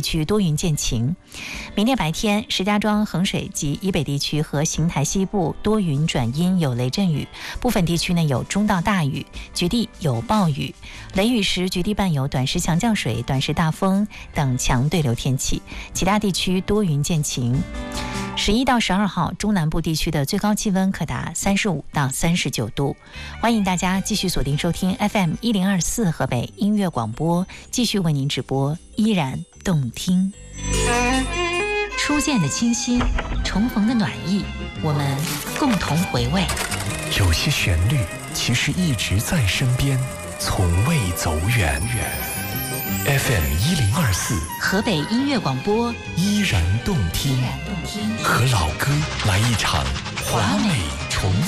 区多云见晴。明天白天，石家庄、衡水及以北地区和邢台西部多云转阴，有雷阵雨，部分地区呢有中到大雨，局地有暴雨。雷雨时，局地伴有短时强降水、短时大风等强对流天气。其他地区多云见晴。11到12号，中南部地区的最高气温可达35到39度。欢迎大家继续锁定收听 FM 1024河北音乐广播，继续为您直播，依然动听。初见的清新，重逢的暖意，我们共同回味。 有些旋律其实一直在身边，从未走远。FM 1024 河北音乐广播， 依然动听，和老歌来一场华美重